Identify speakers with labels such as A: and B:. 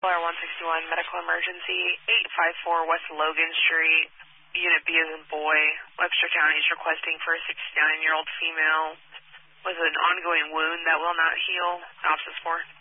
A: 161 medical emergency, 854 West Logan Street, Unit B as in boy. Webster County is requesting for a 69-year-old female with an ongoing wound that will not heal. Synopsis 4.